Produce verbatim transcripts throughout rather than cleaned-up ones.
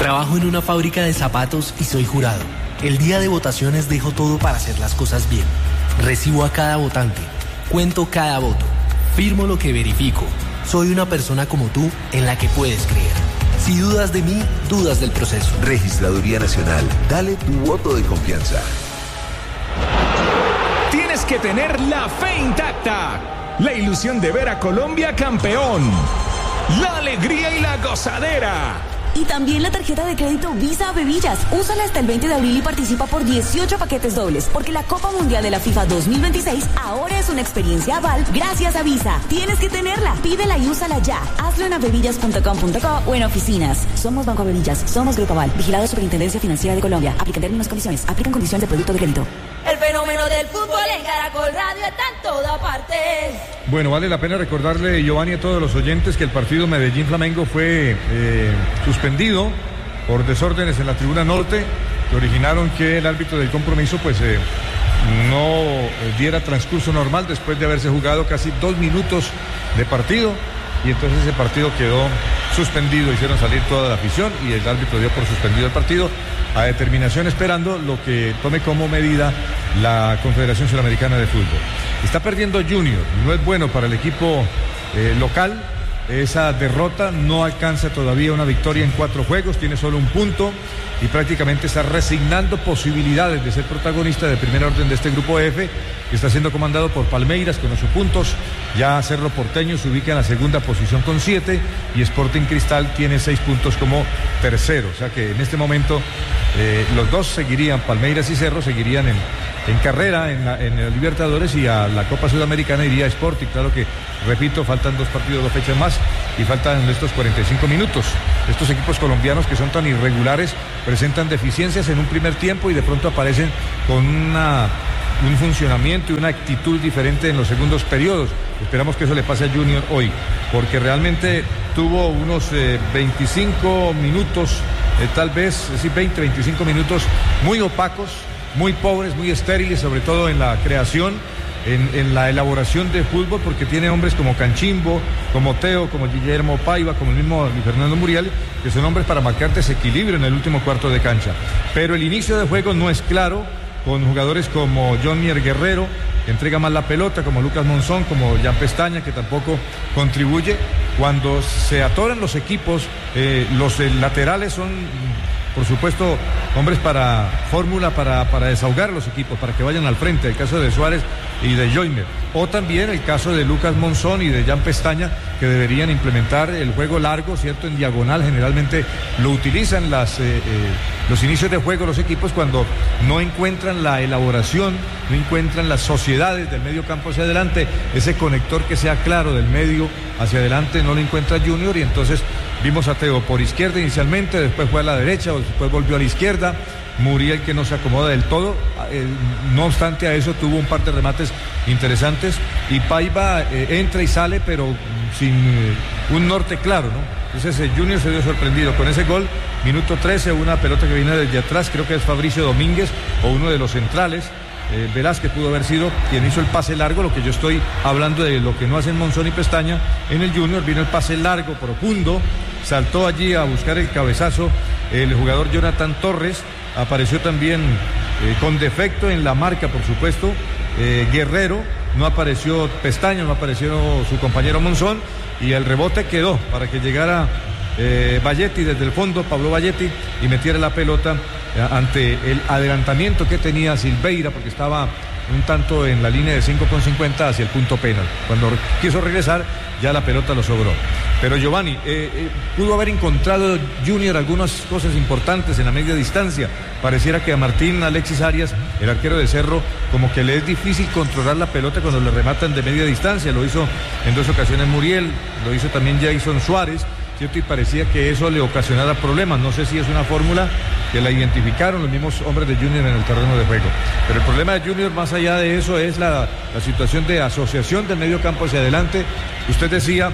Trabajo en una fábrica de zapatos y soy jurado. El día de votaciones dejo todo para hacer las cosas bien. Recibo a cada votante. Cuento cada voto. Firmo lo que verifico. Soy una persona como tú en la que puedes creer. Si dudas de mí, dudas del proceso. Registraduría Nacional. Dale tu voto de confianza. Tienes que tener la fe intacta. La ilusión de ver a Colombia campeón. La alegría y la gozadera. Y también la tarjeta de crédito Visa Bevillas. Úsala hasta el veinte de abril y participa por dieciocho paquetes dobles. Porque la Copa Mundial de la FIFA dos mil veintiséis ahora es una experiencia aval gracias a Visa. Tienes que tenerla. Pídela y úsala ya. Hazlo en avevillas punto com punto co o en oficinas. Somos Banco Avevillas. Somos Grupo Aval. Vigilado Superintendencia Financiera de Colombia. Aplican términos y condiciones. Aplican condiciones de producto de crédito. El fenómeno del fútbol en Caracol Radio está en toda parte. Bueno, vale la pena recordarle, Giovanni, a todos los oyentes que el partido Medellín-Flamengo fue eh, suspendido por desórdenes en la tribuna norte que originaron que el árbitro del compromiso pues eh, no eh, diera transcurso normal después de haberse jugado casi dos minutos de partido y entonces ese partido quedó suspendido, hicieron salir toda la afición y el árbitro dio por suspendido el partido a determinación esperando lo que tome como medida la Confederación Sudamericana de Fútbol. Está perdiendo Junior, no es bueno para el equipo eh, local. Esa derrota no alcanza todavía una victoria en cuatro juegos, tiene solo un punto y prácticamente está resignando posibilidades de ser protagonista de primer orden de este grupo F, que está siendo comandado por Palmeiras con ocho puntos. Ya Cerro Porteño se ubica en la segunda posición con siete y Sporting Cristal tiene seis puntos como tercero. O sea que en este momento eh, los dos seguirían, Palmeiras y Cerro seguirían en, en carrera en la, en el Libertadores, y a la Copa Sudamericana iría Sporting. Claro que, repito, faltan dos partidos, dos fechas más y faltan estos cuarenta y cinco minutos. Estos equipos colombianos que son tan irregulares presentan deficiencias en un primer tiempo y de pronto aparecen con una, un funcionamiento y una actitud diferente en los segundos periodos. Esperamos que eso le pase a Junior hoy, porque realmente tuvo unos eh, veinticinco minutos, eh, tal vez, sí, veinte, veinticinco minutos muy opacos, muy pobres, muy estériles, sobre todo en la creación, En, en la elaboración de fútbol, porque tiene hombres como Canchimbo, como Teo, como Guillermo Paiva, como el mismo Fernando Muriel, que son hombres para marcar desequilibrio en el último cuarto de cancha. Pero el inicio de juego no es claro, con jugadores como John Mier Guerrero, que entrega más la pelota, como Lucas Monzón, como Jan Pestaña, que tampoco contribuye. Cuando se atoran los equipos, eh, los eh, laterales son, por supuesto, hombres para fórmula, para, para desahogar a los equipos, para que vayan al frente. El caso de Suárez y de Joyner, o también el caso de Lucas Monzón y de Jan Pestaña, que deberían implementar el juego largo, ¿cierto? En diagonal, generalmente lo utilizan las, eh, eh, los inicios de juego los equipos cuando no encuentran la elaboración, no encuentran las sociedades del medio campo hacia adelante, ese conector que sea claro del medio hacia adelante no lo encuentra Junior, y entonces vimos a Teo por izquierda inicialmente, después fue a la derecha, después volvió a la izquierda. Muriel, que no se acomoda del todo, eh, no obstante a eso tuvo un par de remates interesantes, y Paiva eh, entra y sale pero sin eh, un norte claro, ¿no? Entonces eh, Junior se dio sorprendido con ese gol, minuto trece, una pelota que viene desde atrás, creo que es Fabricio Domínguez o uno de los centrales, eh, Velázquez pudo haber sido quien hizo el pase largo, lo que yo estoy hablando de lo que no hacen Monzón y Pestaña en el Junior. Vino el pase largo, profundo, saltó allí a buscar el cabezazo el jugador Jonathan Torres. Apareció también eh, con defecto en la marca, por supuesto, eh, Guerrero, no apareció Pestaña, no apareció su compañero Monzón, y el rebote quedó para que llegara eh, Valletti desde el fondo, Pablo Valletti, y metiera la pelota eh, ante el adelantamiento que tenía Silveira, porque estaba un tanto en la línea de cinco con cincuenta hacia el punto penal. Cuando quiso regresar, ya la pelota lo sobró. Pero Giovanni, eh, eh, pudo haber encontrado Junior algunas cosas importantes en la media distancia. Pareciera que a Martín Alexis Arias, el arquero de Cerro, como que le es difícil controlar la pelota cuando le rematan de media distancia. Lo hizo en dos ocasiones Muriel, lo hizo también Jason Suárez, ¿cierto? Y parecía que eso le ocasionara problemas. No sé si es una fórmula que la identificaron los mismos hombres de Junior en el terreno de juego. Pero el problema de Junior, más allá de eso, es la, la situación de asociación del medio campo hacia adelante. Usted decía,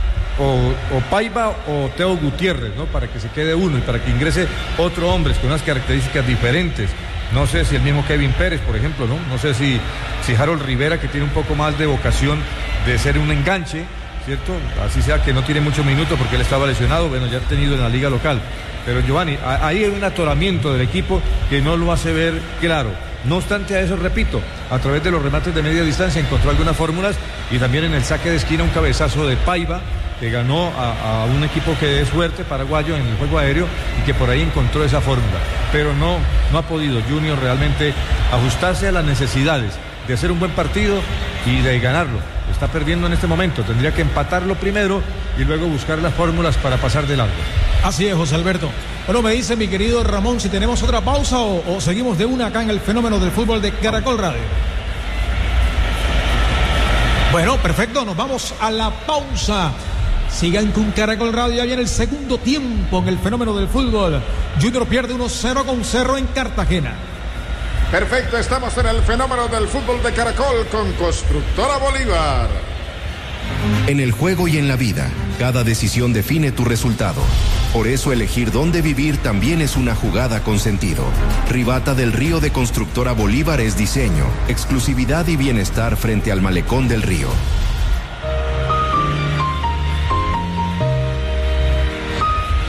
o, o Paiva o Teo Gutiérrez, ¿no? Para que se quede uno y para que ingrese otro hombre con unas características diferentes. No sé si el mismo Kevin Pérez, por ejemplo, ¿no? No sé si, si Harold Rivera, que tiene un poco más de vocación de ser un enganche, ¿cierto? Así sea que no tiene muchos minutos porque él estaba lesionado, bueno, ya ha tenido en la liga local. Pero Giovanni, ahí hay un atoramiento del equipo que no lo hace ver claro. No obstante a eso, repito, a través de los remates de media distancia encontró algunas fórmulas y también en el saque de esquina un cabezazo de Paiva que ganó a, a un equipo que de suerte paraguayo en el juego aéreo y que por ahí encontró esa fórmula. Pero no, no ha podido Junior realmente ajustarse a las necesidades de hacer un buen partido y de ganarlo. Está perdiendo en este momento, tendría que empatarlo primero y luego buscar las fórmulas para pasar de largo. Así es, José Alberto. Bueno, me dice mi querido Ramón si tenemos otra pausa o, o seguimos de una acá en el fenómeno del fútbol de Caracol Radio. Bueno, perfecto, nos vamos a la pausa. Sigan con Caracol Radio, ya viene el segundo tiempo en el fenómeno del fútbol. Junior pierde uno cero con Cerro en Cartagena. Perfecto, estamos en el fenómeno del fútbol de Caracol con Constructora Bolívar. En el juego y en la vida, cada decisión define tu resultado. Por eso elegir dónde vivir también es una jugada con sentido. Rivata del Río de Constructora Bolívar es diseño, exclusividad y bienestar frente al malecón del río.